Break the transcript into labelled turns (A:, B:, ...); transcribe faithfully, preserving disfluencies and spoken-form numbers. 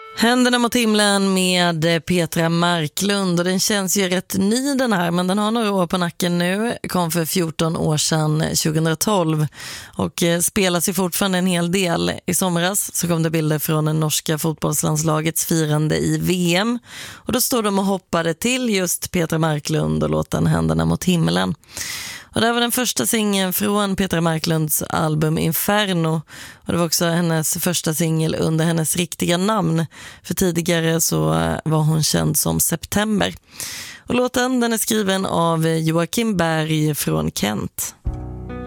A: Händerna mot himlen med Petra Marklund, och den känns ju rätt ny den här, men den har några år på nacken nu, kom för fjorton år sedan tjugohundratolv och spelas ju fortfarande en hel del. I somras så kom det bilder från det norska fotbollslandslagets firande i V M, och då stod de och hoppade till just Petra Marklund och låten Händerna mot himlen. Och det var den första singeln från Petra Marklunds album Inferno, och det var också hennes första singel under hennes riktiga namn, för tidigare så var hon känd som September. Och låten den är skriven av Joakim Berg från Kent.